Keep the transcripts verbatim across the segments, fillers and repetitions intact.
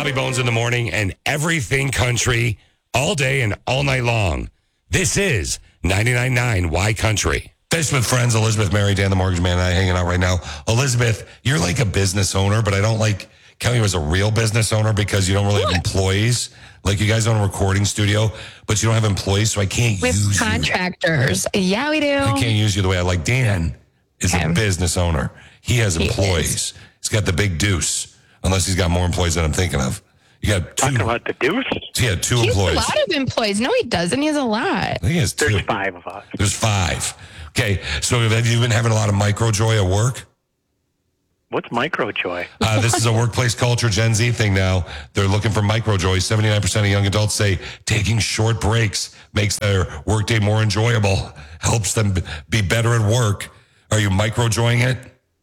Bobby Bones in the morning and everything country all day and all night long. This is ninety-nine point nine Y Country. Fish with Friends, Elizabeth, Mary, Dan, the Mortgage Man, and I hanging out right now. Elizabeth, you're like a business owner, but I don't like counting you as a real business owner because you don't really have employees. Like you guys own a recording studio, but you don't have employees, so I can't With use contractors. you. Yeah, we do. I can't use you the way I like. Dan is okay. a business owner. He has he employees. Is. He's got the big deuce, unless he's got more employees than I'm thinking of. You got two. Talking about the deuce? He had two he employees. He has a lot of employees. No, he doesn't. He has a lot. I think he has two. There's five of us. There's five. Okay, so have you been having a lot of micro joy at work? What's micro joy? Uh, this is a workplace culture Gen Z thing now. They're looking for micro joy. seventy-nine percent of young adults say taking short breaks makes their workday more enjoyable, helps them be better at work. Are you micro joying it?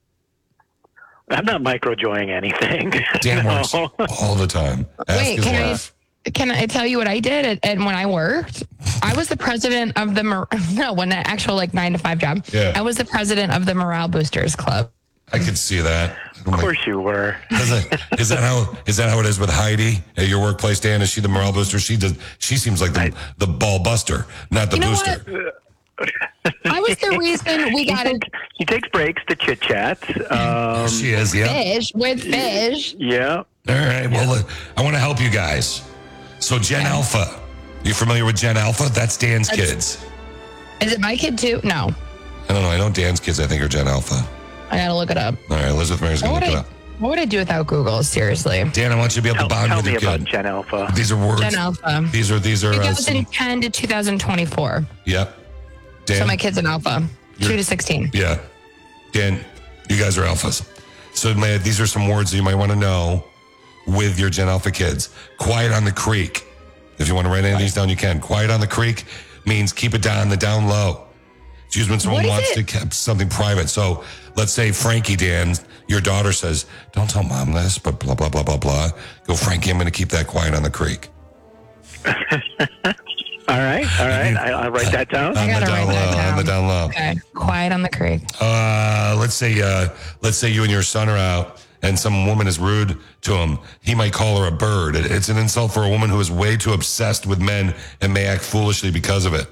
I'm not micro joying anything. Dan no. works all the time. Ask Wait, his can wife. I, can I tell you what I did? And when I worked, I was the president of the, no, when the actual like nine to five job, yeah. I was the president of the Morale Boosters Club. I could see that. Of course like, you were. Is, it, is that how is that how it is with Heidi at your workplace, Dan? Is she the morale booster? She does. She seems like the, I, the ball buster, not the you know booster. I was the reason we got it. He takes breaks to chit chat. Um, she is, yeah. Fish with fish. Yeah. All right. Well, uh, I want to help you guys. So Gen yeah. Alpha, you familiar with Gen Alpha? That's Dan's That's, kids. Is it my kid too? No. I don't know. I know Dan's kids. I think are Gen Alpha. I gotta look it up. All right, Elizabeth Mary's gonna look I, it up. What would I do without Google? Seriously, Dan, I want you to be able tell, to bond tell with me your about kid. Gen Alpha. These are words. Gen Alpha. These are these are. twenty ten uh, to two thousand twenty-four. Yep. Dan, so my kid's an alpha, two to sixteen. Yeah. Dan, you guys are alphas. So my, these are some words that you might want to know with your Gen Alpha kids. Quiet on the creek. If you want to write any of these down, you can. Quiet on the creek means keep it down the down low. It's used when someone wants it? to keep something private. So let's say Frankie, Dan, your daughter says, don't tell mom this, but blah, blah, blah, blah, blah. Go, Frankie, I'm going to keep that quiet on the creek. all right. All right. I, I'll write that down. I gotta write that low, down. On the down low. Okay. Quiet on the creek. Uh, let's say, uh, let's say you and your son are out and some woman is rude to him. He might call her a bird. It, it's an insult for a woman who is way too obsessed with men and may act foolishly because of it.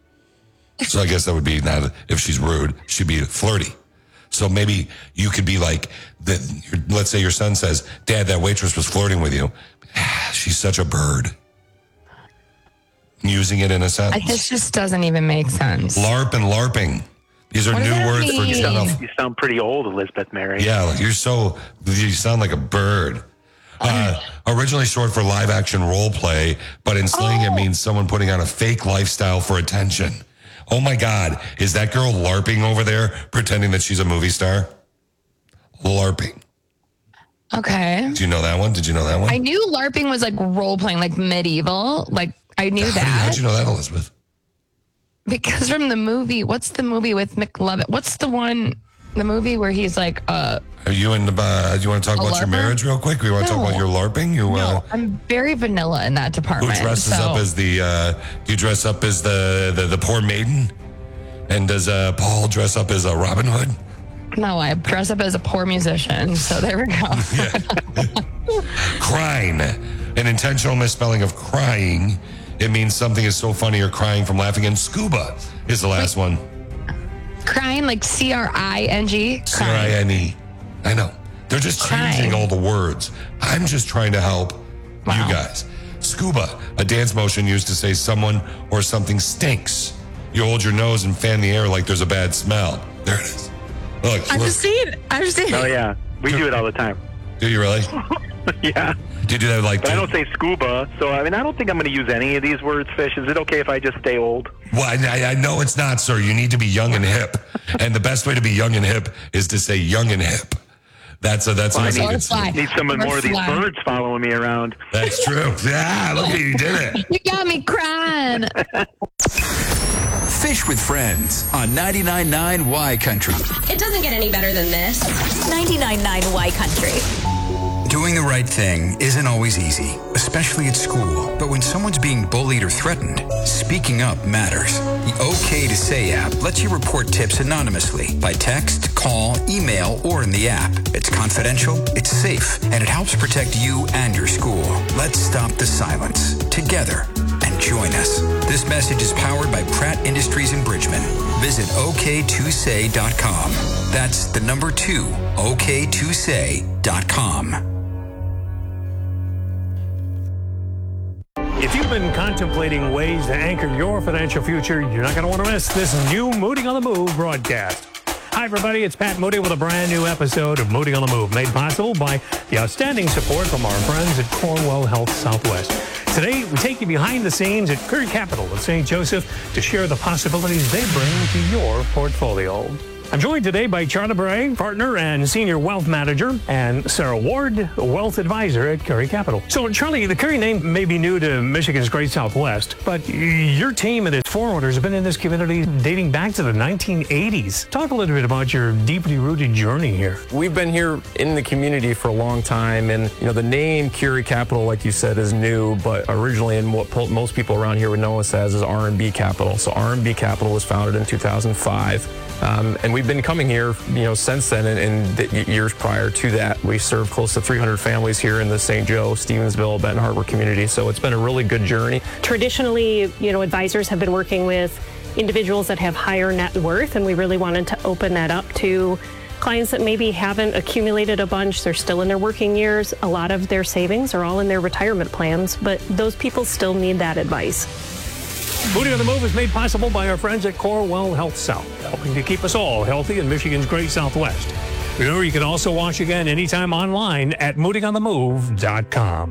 So I guess that would be not, if she's rude, she'd be flirty. So maybe you could be like, the, let's say your son says, Dad, that waitress was flirting with you. She's such a bird. Using it in a sentence. I, this just doesn't even make sense. LARP and LARPing. These are what new words mean? for Gen Alpha. You sound pretty old, Elizabeth Mary. Yeah, you're so, you sound like a bird. Uh, originally short for live action role play, but in slang oh. it means someone putting on a fake lifestyle for attention. Oh my God, is that girl LARPing over there, pretending that she's a movie star? LARPing. Okay. Do you know that one? Did you know that one? I knew LARPing was like role playing, like medieval. Like I knew How that. Did you, how'd you know that, Elizabeth? Because from the movie, what's the movie with McLovin? What's the one, the movie where he's like, uh, Are you in the, uh, do you want to talk a about LARPer? your marriage real quick? We want to No. talk about your LARPing? You, no, uh, I'm very vanilla in that who department. dresses so. up as the, uh, do you dress up as the, the, the poor maiden? And does uh, Paul dress up as a Robin Hood? No, I dress up as a poor musician. So there we go. Crying. An intentional misspelling of crying. It means something is so funny you're crying from laughing. And scuba is the last Wait. one. Crying like C R I N G? C R I N E. I know. They're just changing Crying. all the words. I'm just trying to help Wow. you guys. Scuba, a dance motion used to say someone or something stinks. You hold your nose and fan the air like there's a bad smell. There it is. Look, I've look. just seen it. I've just seen Oh, it. yeah. We do it all the time. Do you really? Yeah. Do you do that like? But I don't say scuba, so I mean, I don't think I'm going to use any of these words, Fish. Is it okay if I just stay old? Well, I, I know it's not, sir. You need to be young and hip, and the best way to be young and hip is to say young and hip. That's a that's Well, a I message. need, It's- fly. need some Or more of these fly. birds following me around. That's true. Yeah, look at you, you did it. You got me crying. Fish with Friends on ninety-nine point nine Y Country. It doesn't get any better than this. ninety-nine point nine Y Country. Doing the right thing isn't always easy, especially at school. But when someone's being bullied or threatened, speaking up matters. The OK to Say app lets you report tips anonymously by text, call, email, or in the app. It's confidential, it's safe, and it helps protect you and your school. Let's stop the silence together and join us. This message is powered by Pratt Industries in Bridgman. Visit O K two say dot com. That's the number two, O K two say dot com. If you've been contemplating ways to anchor your financial future, you're not going to want to miss this new Moody on the Move broadcast. Hi, everybody. It's Pat Moody with a brand new episode of Moody on the Move, made possible by the outstanding support from our friends at Cornwell Health Southwest. Today, we take you behind the scenes at Curry Capital in Saint Joseph to share the possibilities they bring to your portfolio. I'm joined today by Charlie Bray, partner and senior wealth manager, and Sarah Ward, wealth advisor at Curry Capital. So, Charlie, the Curry name may be new to Michigan's Great Southwest, but your team and its forerunners have been in this community dating back to the nineteen eighties. Talk a little bit about your deeply rooted journey here. We've been here in the community for a long time, and you know the name Curry Capital, like you said, is new, but originally, in what po- most people around here would know us as, is R and B Capital. So R and B Capital was founded in two thousand five. Um, and we've been coming here, you know, since then. And in the years prior to that, we served close to three hundred families here in the Saint Joe, Stevensville, Benton Harbor community. So it's been a really good journey. Traditionally, you know, advisors have been working with individuals that have higher net worth, and we really wanted to open that up to clients that maybe haven't accumulated a bunch. They're still in their working years. A lot of their savings are all in their retirement plans, but those people still need that advice. Moody on the Move is made possible by our friends at Cornwell Health South, helping to keep us all healthy in Michigan's Great Southwest. Remember, you can also watch again anytime online at moody on the move dot com.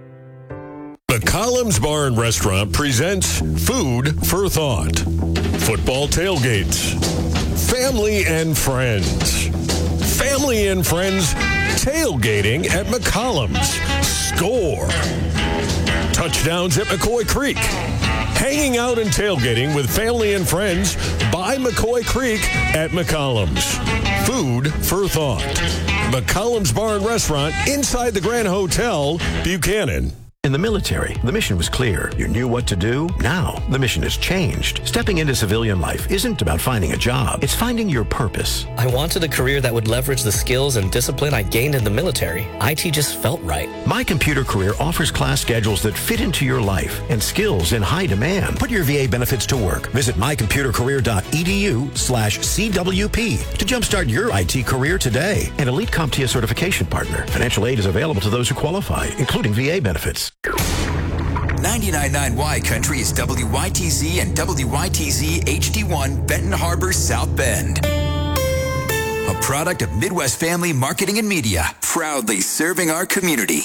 McCollum's Bar and Restaurant presents Food for Thought. Football tailgates. Family and friends. Family and friends tailgating at McCollum's. Score. Touchdowns at McCoy Creek. Hanging out and tailgating with family and friends by McCoy Creek at McCollum's. Food for Thought. McCollum's Bar and Restaurant inside the Grand Hotel, Buchanan. In the military, the mission was clear. You knew what to do. Now, the mission has changed. Stepping into civilian life isn't about finding a job. It's finding your purpose. I wanted a career that would leverage the skills and discipline I gained in the military. I T just felt right. My Computer Career offers class schedules that fit into your life and skills in high demand. Put your V A benefits to work. Visit mycomputercareer.edu slash CWP to jumpstart your I T career today. An Elite CompTIA certification partner. Financial aid is available to those who qualify, including V A benefits. ninety-nine point nine Y Country is W Y T Z and W Y T Z H D one Benton Harbor, South Bend. A product of Midwest Family Marketing and Media, proudly serving our community.